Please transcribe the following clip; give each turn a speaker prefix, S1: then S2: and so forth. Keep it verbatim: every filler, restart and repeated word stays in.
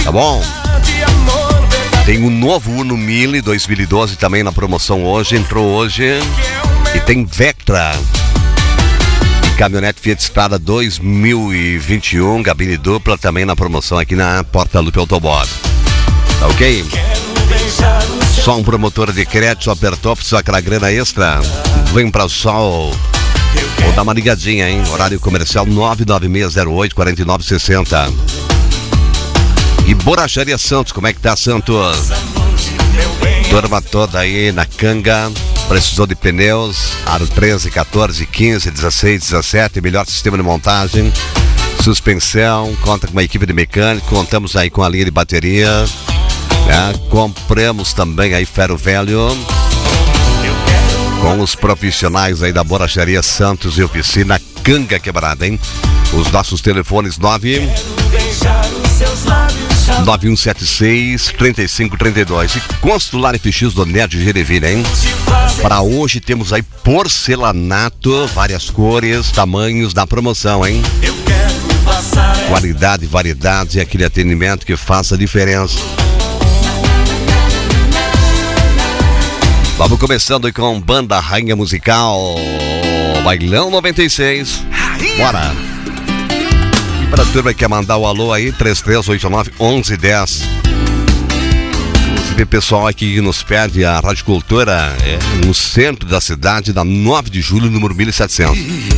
S1: Tá bom? Tem um novo Uno Mille dois mil e doze também na promoção hoje, entrou hoje. E tem Vectra. E caminhonete Fiat Strada dois mil e vinte e um, gabine dupla, também na promoção aqui na Porta Lupe Autobob. Tá ok? Só um promotor de crédito, só apertou, precisa aquela grana extra. Vem pra Sol. Vou dar uma ligadinha, hein? Horário comercial nove nove seis zero oito quatro nove seis zero. E Borracharia Santos, como é que tá, Santos? Turma toda aí na canga. Precisou de pneus, aro treze, quatorze, quinze, dezesseis, dezessete, melhor sistema de montagem, suspensão, conta com uma equipe de mecânico, contamos aí com a linha de bateria, né? Compramos também aí ferro velho, com os profissionais aí da Borracharia Santos e Oficina Canga Quebrada, hein? Os nossos telefones nove nove um sete seis, três cinco três dois e Constrular F X do Nerd Gerevina, hein? Para hoje temos aí porcelanato, várias cores, tamanhos da promoção, hein? Qualidade, variedade e aquele atendimento que faça a diferença. Vamos começando com Banda Rainha Musical, Bailão noventa e seis. Bora! E para a turma que quer mandar o alô aí, três três oito nove, onze dez. Inclusive, pessoal aqui que nos pede a Rádio Cultura, é no centro da cidade, da nove de julho, número mil e setecentos.